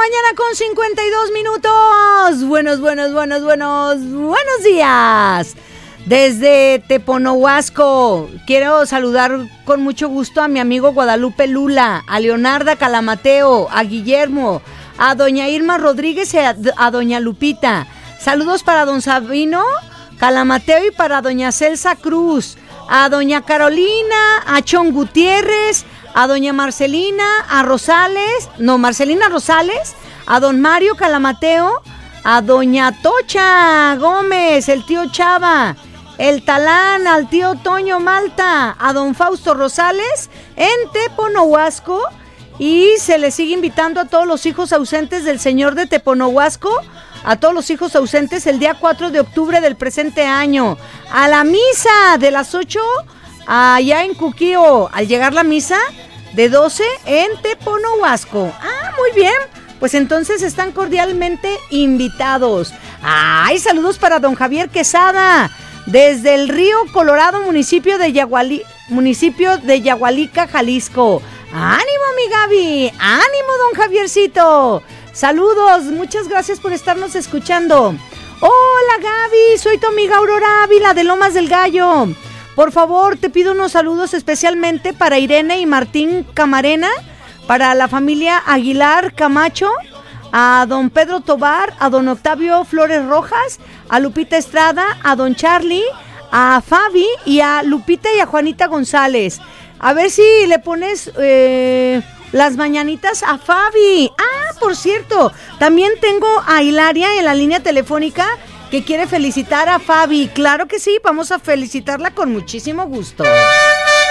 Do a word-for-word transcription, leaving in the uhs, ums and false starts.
mañana con cincuenta y dos minutos. Buenos, buenos, buenos, buenos, buenos días. Desde Teponohuasco, quiero saludar con mucho gusto a mi amigo Guadalupe Lula, a Leonarda Calamateo, a Guillermo, a doña Irma Rodríguez y a, a doña Lupita. Saludos para don Sabino Calamateo y para doña Celsa Cruz, a doña Carolina, a Chon Gutiérrez, a doña Marcelina, a Rosales, no, Marcelina Rosales, a don Mario Calamateo, a doña Tocha Gómez, el tío Chava, el Talán, al tío Toño Malta, a don Fausto Rosales en Teponohuasco, y se le sigue invitando a todos los hijos ausentes del señor de Teponohuasco, a todos los hijos ausentes el día cuatro de octubre del presente año, a la misa de las ocho allá en Cuquío, al llegar la misa de doce en Teponohuasco. Ah, muy bien, pues entonces están cordialmente invitados. Ay, saludos para don Javier Quesada, desde el Río Colorado, municipio de Yaguali, municipio de Yagualica, Jalisco. ¡Ánimo, mi Gaby! ¡Ánimo, don Javiercito! Saludos, muchas gracias por estarnos escuchando. Hola, Gaby, soy tu amiga Aurora Ávila de Lomas del Gallo. Por favor, te pido unos saludos especialmente para Irene y Martín Camarena, para la familia Aguilar Camacho, a don Pedro Tobar, a don Octavio Flores Rojas, a Lupita Estrada, a don Charlie, a Fabi y a Lupita y a Juanita González. A ver si le pones eh, las mañanitas a Fabi. Ah, por cierto, también tengo a Hilaria en la línea telefónica que quiere felicitar a Fabi. Claro que sí, vamos a felicitarla con muchísimo gusto.